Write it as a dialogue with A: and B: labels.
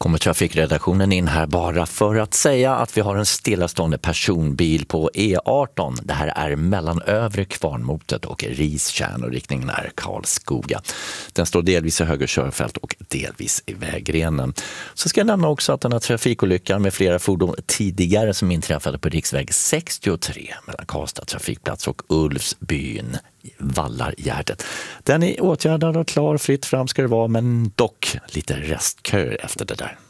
A: Kommer trafikredaktionen in här bara för att säga att vi har en stillastående personbil på E18. Det här är mellan övre Kvarnmotet och Ristjärn och riktningen är Karlskoga. Den står delvis i höger körfält och delvis i vägrenen. Så ska jag nämna också att den här trafikolyckan med flera fordon tidigare som inträffade på riksväg 63 mellan Karlstad trafikplats och Ulfsbyn Vallargärdet. Den är åtgärdad och klar, fritt fram ska det vara, men dock lite restköer efter det där.